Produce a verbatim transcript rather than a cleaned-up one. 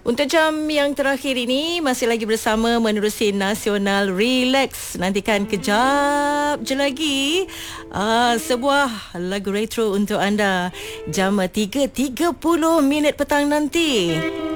Untuk jam yang terakhir ini masih lagi bersama menerusi Nasional Relax. Nantikan kejap je lagi uh, sebuah lagu retro untuk anda jam tiga tiga puluh minit petang nanti.